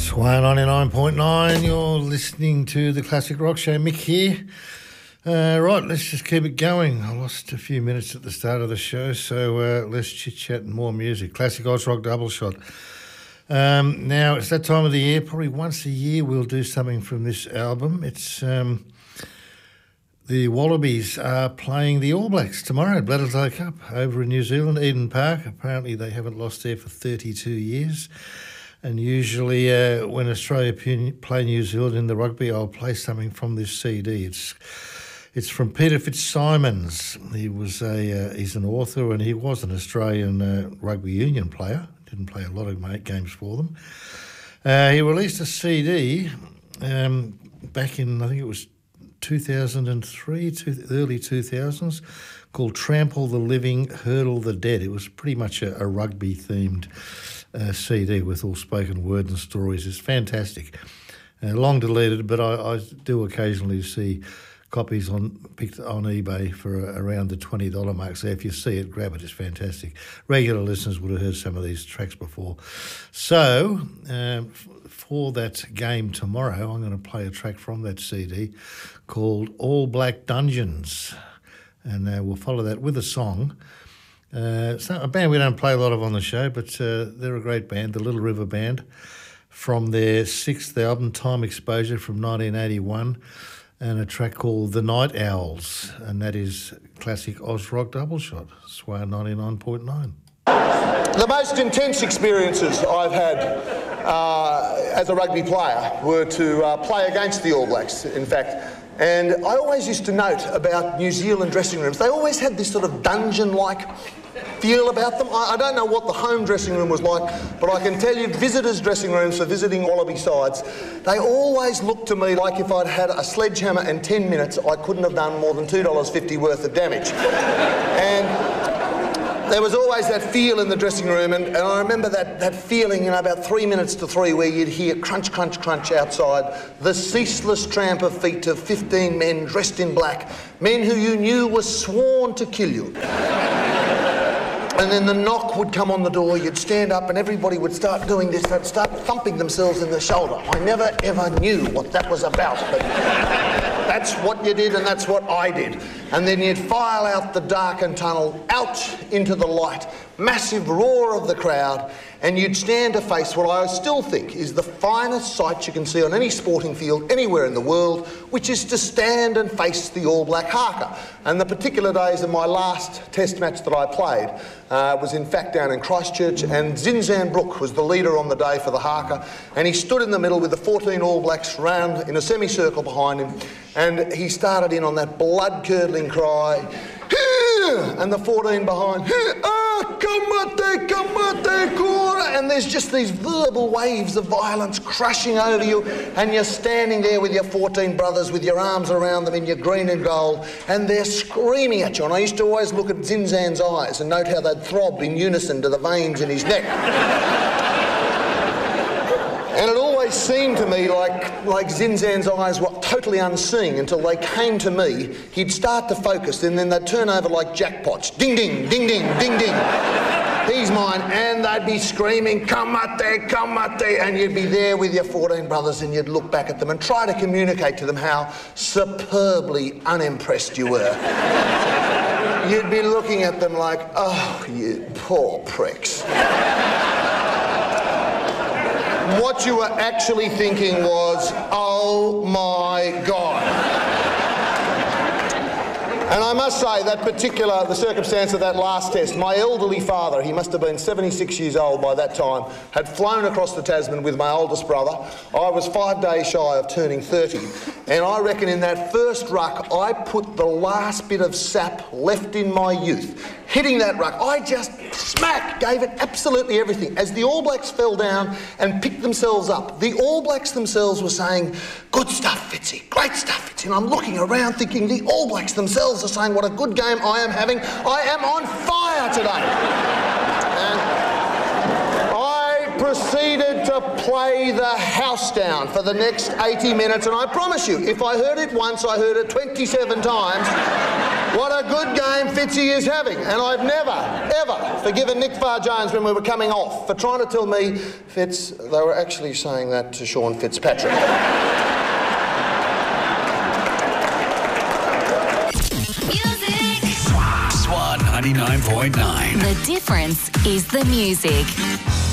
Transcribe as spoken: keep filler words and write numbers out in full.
Swire ninety-nine point nine, you're listening to the Classic Rock Show. Mick here. Uh, right, let's just keep it going. I lost a few minutes at the start of the show, so uh, let's chit-chat and more music. Classic Oz Rock Double Shot. Um, now, it's that time of the year. Probably once a year we'll do something from this album. It's um, the Wallabies are playing the All Blacks tomorrow at Bledisloe Cup over in New Zealand, Eden Park. Apparently they haven't lost there for thirty-two years. And usually uh, when Australia play New Zealand in the rugby, I'll play something from this C D. It's it's from Peter Fitzsimons. He was a uh, he's an author and he was an Australian uh, rugby union player. Didn't play a lot of mate games for them. Uh, he released a C D um, back in, I think it was two thousand three, two, early two thousands, called Trample the Living, Hurdle the Dead. It was pretty much a, a rugby-themed uh, C D with all spoken word and stories. It's fantastic. Uh, long deleted, but I, I do occasionally see copies on picked on eBay for uh, around the twenty dollars mark. So if you see it, grab it. It's fantastic. Regular listeners would have heard some of these tracks before. So um, f- for that game tomorrow, I'm going to play a track from that C D called All Black Dungeons. And uh, we'll follow that with a song. Uh, it's not a band we don't play a lot of on the show, but uh, they're a great band, the Little River Band, from their sixth album, Time Exposure, from nineteen eighty-one, and a track called The Night Owls, and that is classic Oz Rock Double Shot, Swire ninety-nine point nine. The most intense experiences I've had uh, as a rugby player were to uh, play against the All Blacks, in fact. And I always used to note about New Zealand dressing rooms, they always had this sort of dungeon-like feel about them. I, I don't know what the home dressing room was like, but I can tell you visitors' dressing rooms for visiting Wallaby sides, they always looked to me like if I'd had a sledgehammer and ten minutes, I couldn't have done more than two dollars fifty worth of damage. And there was always that feel in the dressing room, and, and I remember that, that feeling, you know, about three minutes to three where you'd hear crunch, crunch, crunch outside, the ceaseless tramp of feet of fifteen men dressed in black, men who you knew were sworn to kill you. And then the knock would come on the door, you'd stand up and everybody would start doing this, they'd start thumping themselves in the shoulder. I never ever knew what that was about, but that's what you did and that's what I did. And then you'd file out the darkened tunnel, out into the light, massive roar of the crowd, and you'd stand to face what I still think is the finest sight you can see on any sporting field anywhere in the world, which is to stand and face the All Black haka. And the particular days of my last test match that I played uh, was in fact down in Christchurch, and Zinzan Brooke was the leader on the day for the haka, and he stood in the middle with the fourteen All Blacks round in a semicircle behind him, and he started in on that blood-curdling cry, and the fourteen behind, ah, kamate, kamate, kora, and there's just these verbal waves of violence crushing over you, and you're standing there with your fourteen brothers with your arms around them in your green and gold, and they're screaming at you. And I used to always look at Zinzan's eyes and note how they'd throb in unison to the veins in his neck. And it always seemed to me like, like Zinzan's eyes were totally unseeing until they came to me. He'd start to focus, and then they'd turn over like jackpots. Ding, ding, ding, ding, ding, ding. He's mine. And they'd be screaming, kamate, kamate, and you'd be there with your fourteen brothers and you'd look back at them and try to communicate to them how superbly unimpressed you were. You'd be looking at them like, oh, you poor pricks. What you were actually thinking was, oh my God. And I must say, that particular, the circumstance of that last test, my elderly father, he must have been seventy-six years old by that time, had flown across the Tasman with my oldest brother. I was five days shy of turning thirty. And I reckon in that first ruck, I put the last bit of sap left in my youth. Hitting that ruck, I just smack, gave it absolutely everything. As the All Blacks fell down and picked themselves up, the All Blacks themselves were saying, good stuff, Fitzy, great stuff, Fitzy. And I'm looking around thinking the All Blacks themselves are saying, what a good game I am having. I am on fire today. And I proceeded to play the house down for the next eighty minutes, and I promise you, if I heard it once, I heard it twenty-seven times. What a good game Fitzy is having. And I've never, ever forgiven Nick Farr-Jones when we were coming off for trying to tell me, Fitz, they were actually saying that to Sean Fitzpatrick. Swan ninety-nine point nine. The difference is the music.